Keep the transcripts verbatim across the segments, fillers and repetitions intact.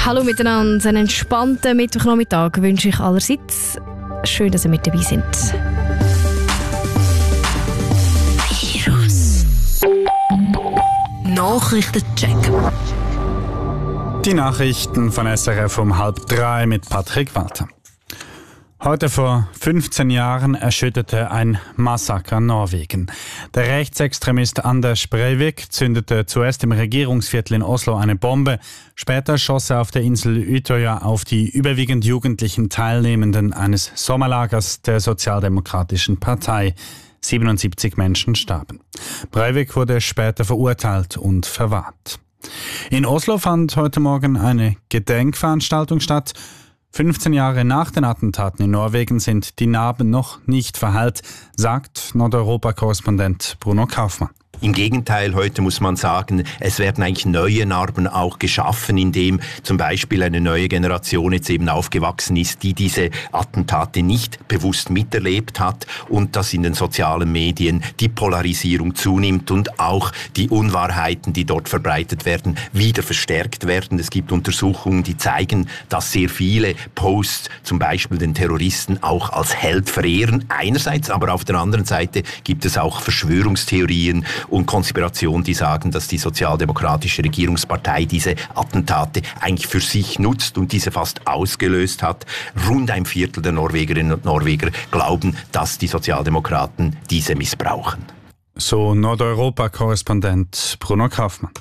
Hallo miteinander, einen entspannten Mittwochnachmittag wünsche ich allerseits. Schön, dass ihr mit dabei seid. Virus Nachrichtencheck. Die Nachrichten von S R F um halb drei mit Patrick Walter. Heute vor fünfzehn Jahren erschütterte ein Massaker Norwegen. Der Rechtsextremist Anders Breivik zündete zuerst im Regierungsviertel in Oslo eine Bombe. Später schoss er auf der Insel Utøya auf die überwiegend jugendlichen Teilnehmenden eines Sommerlagers der Sozialdemokratischen Partei. siebenundsiebzig Menschen starben. Breivik wurde später verurteilt und verwahrt. In Oslo fand heute Morgen eine Gedenkveranstaltung statt. fünfzehn Jahre nach den Attentaten in Norwegen sind die Narben noch nicht verheilt, sagt Nordeuropa-Korrespondent Bruno Kaufmann. Im Gegenteil, heute muss man sagen, es werden eigentlich neue Narben auch geschaffen, indem zum Beispiel eine neue Generation jetzt eben aufgewachsen ist, die diese Attentate nicht bewusst miterlebt hat und dass in den sozialen Medien die Polarisierung zunimmt und auch die Unwahrheiten, die dort verbreitet werden, wieder verstärkt werden. Es gibt Untersuchungen, die zeigen, dass sehr viele Posts zum Beispiel den Terroristen auch als Held verehren. Einerseits, aber auf der anderen Seite gibt es auch Verschwörungstheorien und Konspiration, die sagen, dass die sozialdemokratische Regierungspartei diese Attentate eigentlich für sich nutzt und diese fast ausgelöst hat. Rund ein Viertel der Norwegerinnen und Norweger glauben, dass die Sozialdemokraten diese missbrauchen. So Nordeuropa-Korrespondent Bruno Kaufmann.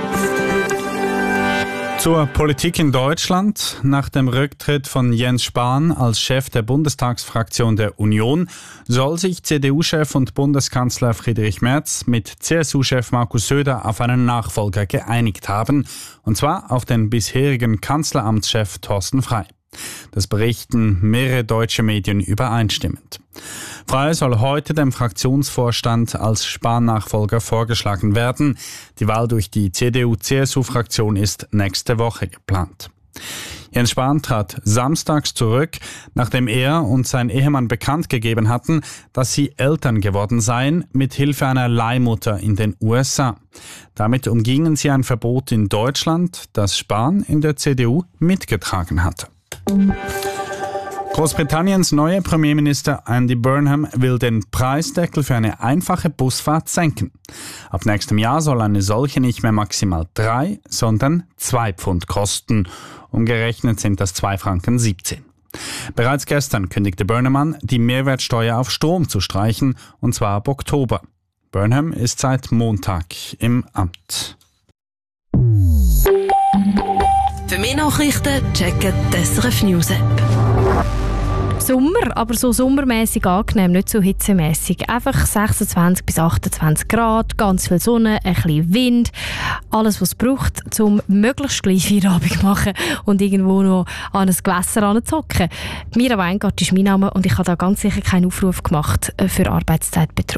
Zur Politik in Deutschland. Nach dem Rücktritt von Jens Spahn als Chef der Bundestagsfraktion der Union soll sich C D U-Chef und Bundeskanzler Friedrich Merz mit C S U-Chef Markus Söder auf einen Nachfolger geeinigt haben, und zwar auf den bisherigen Kanzleramtschef Thorsten Frey. Das berichten mehrere deutsche Medien übereinstimmend. Frey soll heute dem Fraktionsvorstand als Spahn-Nachfolger vorgeschlagen werden. Die Wahl durch die C D U-C S U-Fraktion ist nächste Woche geplant. Jens Spahn trat samstags zurück, nachdem er und sein Ehemann bekannt gegeben hatten, dass sie Eltern geworden seien, mit Hilfe einer Leihmutter in den U S A. Damit umgingen sie ein Verbot in Deutschland, das Spahn in der C D U mitgetragen hatte. Großbritanniens neuer Premierminister Andy Burnham will den Preisdeckel für eine einfache Busfahrt senken. Ab nächstem Jahr soll eine solche nicht mehr maximal drei, sondern zwei Pfund kosten. Umgerechnet sind das zwei Franken siebzehn. Bereits gestern kündigte Burnham an, die Mehrwertsteuer auf Strom zu streichen, und zwar ab Oktober. Burnham ist seit Montag im Amt. Für mehr Nachrichten checken die S R F News App. Sommer, aber so sommermäßig angenehm, nicht so hitzemäßig. Einfach sechsundzwanzig bis achtundzwanzig Grad, ganz viel Sonne, ein bisschen Wind. Alles, was es braucht, um möglichst gleich Feierabend zu machen und irgendwo noch an ein Gewässer ranzuhocken. Mira Weingart ist mein Name und ich habe da ganz sicher keinen Aufruf gemacht für Arbeitszeitbetrug.